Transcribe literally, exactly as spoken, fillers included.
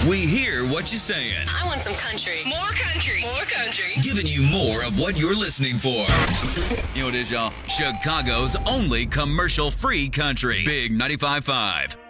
We hear what you're saying. I want some country. More country. More country. Giving you more of what you're listening for. You know what it is, y'all? Chicago's only commercial-free country. Big ninety-five point five.